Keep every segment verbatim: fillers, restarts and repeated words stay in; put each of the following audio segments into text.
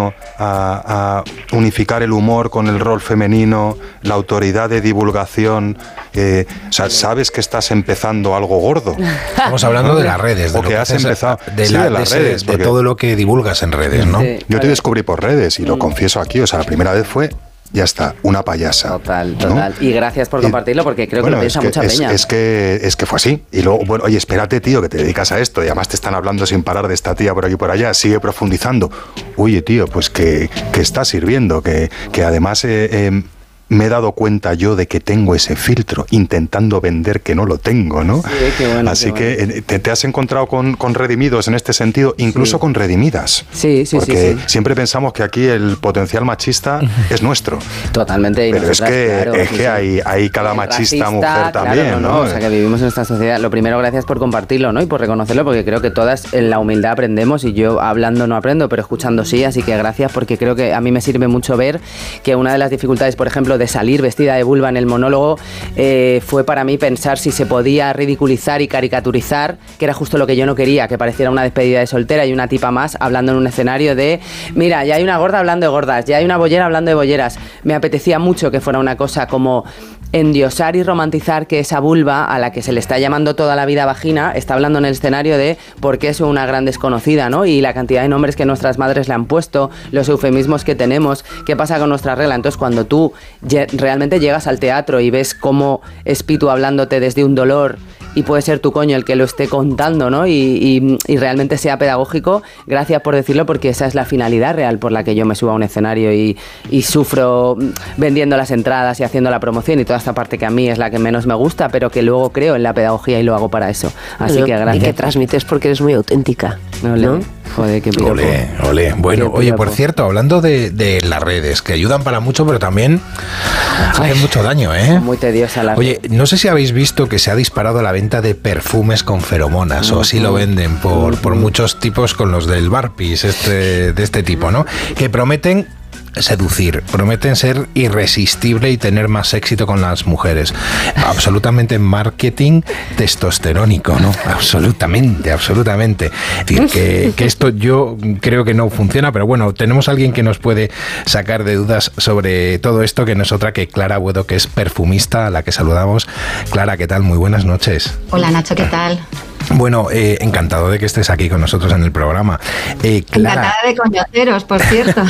camino a, a unificar el humor con el rol femenino, la autoridad de divulgación. Eh, o sea, sabes que estás empezando algo gordo. Estamos hablando de las redes, de o lo que, que has haces, empezado de, sí, la, de las de, redes, de todo lo que divulgas en redes, ¿no? Sí, yo te descubrí por redes y lo confieso aquí. O sea, la primera vez fue, ya está, una payasa. Total, ¿no? total. Y gracias por compartirlo, porque creo bueno, que lo piensa es que, mucha es, peña. Es que, es que fue así. Y luego, bueno, oye, espérate, tío, que te dedicas a esto y además te están hablando sin parar de esta tía por aquí y por allá. Sigue profundizando. Oye, tío, pues que, que está sirviendo, que, que además... Eh, eh, me he dado cuenta yo de que tengo ese filtro, intentando vender que no lo tengo, ¿no? Sí, qué bueno, Así qué bueno. que te, te has encontrado con, con redimidos en este sentido, incluso Sí. con redimidas. Sí, sí, porque sí, sí. siempre pensamos que aquí el potencial machista es nuestro. Totalmente. Y Pero es nosotras, que, claro, es sí, que sí. hay, hay cada El machista racista, mujer también, claro, no, ¿no? no, o sea, que vivimos en esta sociedad. Lo primero, gracias por compartirlo, ¿no? Y por reconocerlo, porque creo que todas en la humildad aprendemos, y yo hablando no aprendo, pero escuchando sí, así que gracias, porque creo que a mí me sirve mucho ver que una de las dificultades, por ejemplo, de salir vestida de vulva en el monólogo eh, fue para mí pensar si se podía ridiculizar y caricaturizar, que era justo lo que yo no quería, que pareciera una despedida de soltera y una tipa más hablando en un escenario de, mira, ya hay una gorda hablando de gordas, ya hay una bollera hablando de bolleras. Me apetecía mucho que fuera una cosa como endiosar y romantizar que esa vulva a la que se le está llamando toda la vida vagina está hablando en el escenario de por qué es una gran desconocida, ¿no? Y la cantidad de nombres que nuestras madres le han puesto, los eufemismos que tenemos, qué pasa con nuestra regla. Entonces, cuando tú ye- realmente llegas al teatro y ves cómo es Pitu hablándote desde un dolor, y puede ser tu coño el que lo esté contando, ¿no? Y, y, y realmente sea pedagógico, gracias por decirlo, porque esa es la finalidad real por la que yo me subo a un escenario y, y sufro vendiendo las entradas y haciendo la promoción y toda esta parte que a mí es la que menos me gusta, pero que luego creo en la pedagogía y lo hago para eso. Así Bueno, que gracias. y que transmites porque eres muy auténtica, Ole. ¿no? Joder, qué piropo. Ole, ole. Bueno, Qué oye, por piropo. cierto, hablando de, de las redes, que ayudan para mucho, pero también hacen mucho daño, ¿eh? Muy tediosa la Oye, no sé si habéis visto que se ha disparado la venta de perfumes con feromonas, o así lo venden por, por muchos tipos, con los del Barpeace, este, de este tipo, ¿no? Que prometen seducir, prometen ser irresistible y tener más éxito con las mujeres. Absolutamente marketing testosterónico, ¿no? Absolutamente, absolutamente. Es decir, que, que esto yo creo que no funciona, pero bueno, tenemos a alguien que nos puede sacar de dudas sobre todo esto, que no es otra que Clara Buedo, que es perfumista, a la que saludamos. Clara, ¿qué tal? Muy buenas noches. Hola Nacho, ¿qué tal? Bueno, eh, encantado de que estés aquí con nosotros en el programa. Eh, Clara, Encantada de conoceros, por cierto.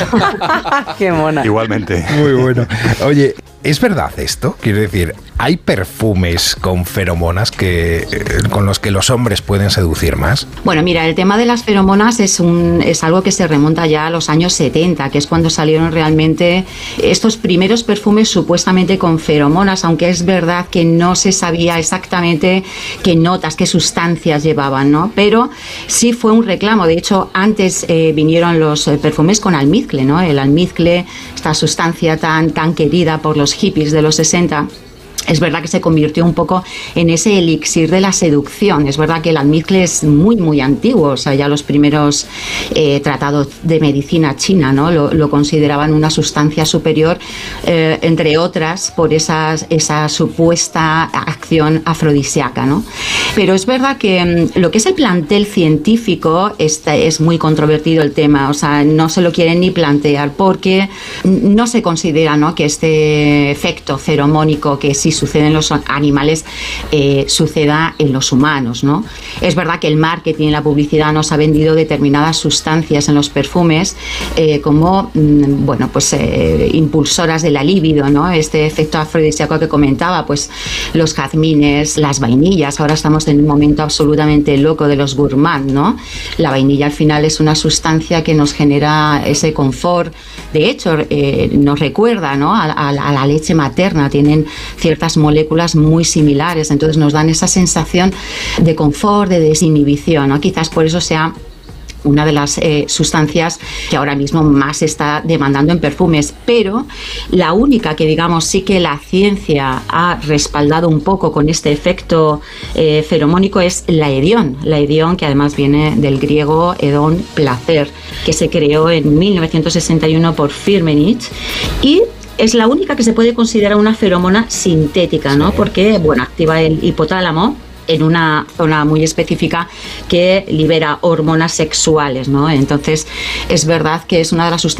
Qué mona. Igualmente. muy bueno. Oye, ¿es verdad esto? Quiero decir, ¿hay perfumes con feromonas que, eh, con los que los hombres pueden seducir más? Bueno, mira, el tema de las feromonas es, un, es algo que se remonta ya a los años setenta, que es cuando salieron realmente estos primeros perfumes supuestamente con feromonas, aunque es verdad que no se sabía exactamente qué notas, qué sustancias llevaban, ¿no? Pero sí fue un reclamo. De hecho, antes eh, vinieron los eh, perfumes con almizcle, ¿no? El almizcle, esta sustancia tan, tan querida por los hippies de los sesenta. Es verdad que se convirtió un poco en ese elixir de la seducción. Es verdad que el almizcle es muy, muy antiguo. O sea, ya los primeros eh, tratados de medicina china, ¿no? lo, lo consideraban una sustancia superior, eh, entre otras, por esas, esa supuesta acción afrodisíaca, ¿no? Pero es verdad que mm, lo que es el plantel científico está, es muy controvertido el tema. O sea, no se lo quieren ni plantear porque no se considera, ¿no?, que este efecto feromónico que sí sucede en los animales eh, suceda en los humanos, ¿no? Es verdad que el marketing y la publicidad nos ha vendido determinadas sustancias en los perfumes eh, como mm, bueno, pues eh, impulsoras de la libido, ¿no? Este efecto afrodisíaco que comentaba, pues los jazmines, las vainillas. Ahora estamos en un momento absolutamente loco de los gourmand, ¿no? La vainilla al final es una sustancia que nos genera ese confort. De hecho, eh, nos recuerda, ¿no?, a, a, a la leche materna. Tienen ciertas moléculas muy similares, entonces nos dan esa sensación de confort, de desinhibición, ¿no? Quizás por eso sea una de las eh, sustancias que ahora mismo más se está demandando en perfumes, pero la única que, digamos, sí que la ciencia ha respaldado un poco con este efecto eh, feromónico es la edión, la edión, que además viene del griego edón, placer, que se creó en mil novecientos sesenta y uno por Firmenich, y es la única que se puede considerar una feromona sintética, ¿no? Porque, bueno, activa el hipotálamo en una zona muy específica que libera hormonas sexuales, ¿no? Entonces, es verdad que es una de las sustancias